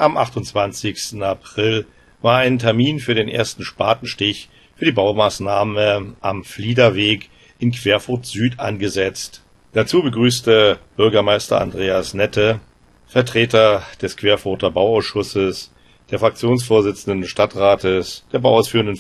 Am 28. April war ein Termin für den ersten Spatenstich für die Baumaßnahme am Fliederweg in Querfurt Süd angesetzt. Dazu begrüßte Bürgermeister Andreas Nette, Vertreter des Querfurter Bauausschusses, der Fraktionsvorsitzenden des Stadtrates, der bauausführenden